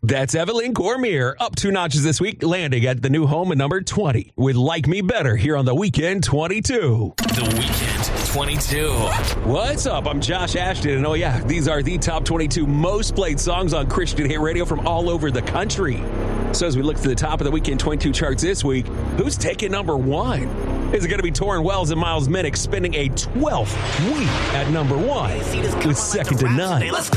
That's Evelyn Cormier, up 2 notches this week, landing at the new home at number 20 with Like Me Better here on The Weekend 22. The Weekend 22. What's up? I'm Josh Ashton, and oh yeah, these are the top 22 most played songs on Christian hit radio from all over the country. So as we look to the top of the Weekend 22 charts this week, who's taking number 1? Is it going to be Torrin Wells and Miles Minnick spending a 12th week at number 1 with Second to None? Let's